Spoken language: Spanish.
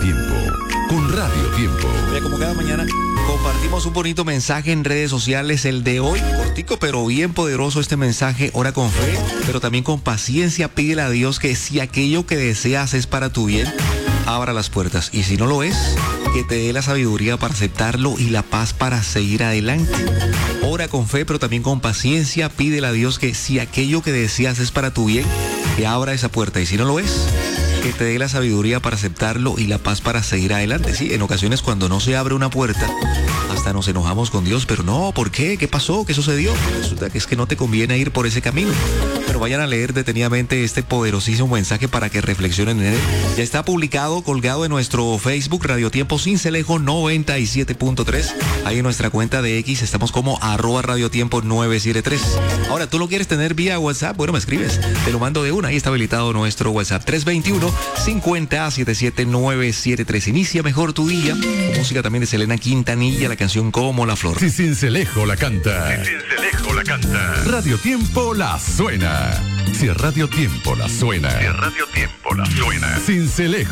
tiempo, con Radio Tiempo. Oye, como cada mañana compartimos un bonito mensaje en redes sociales, el de hoy, cortico pero bien poderoso este mensaje, ora con fe, pero también con paciencia, pídele a Dios que si aquello que deseas es para tu bien, abra las puertas, y si no lo es, que te dé la sabiduría para aceptarlo y la paz para seguir adelante. Ora con fe, pero también con paciencia, pídele a Dios que si aquello que deseas es para tu bien, que abra esa puerta, y si no lo es, que te dé la sabiduría para aceptarlo y la paz para seguir adelante. Sí, en ocasiones cuando no se abre una puerta, hasta nos enojamos con Dios, pero no, ¿por qué? ¿Qué pasó? ¿Qué sucedió? Resulta que es que no te conviene ir por ese camino. Pero vayan a leer detenidamente este poderosísimo mensaje para que reflexionen en él. Ya está publicado, colgado en nuestro Facebook, Radio Tiempo Sincelejo 97.3. Ahí en nuestra cuenta de X estamos como @radiotiempo 973. Ahora, ¿tú lo quieres tener vía WhatsApp? Bueno, me escribes. Te lo mando de una. Ahí está habilitado nuestro WhatsApp 321-50-77973. Inicia mejor tu día. Con música también de Selena Quintanilla, la canción Como la Flor. Si Sincelejo la canta. Si Sincelejo la canta. Radio Tiempo la suena. Si Radio Tiempo la suena. Si Radio Tiempo la suena. Sincelejo.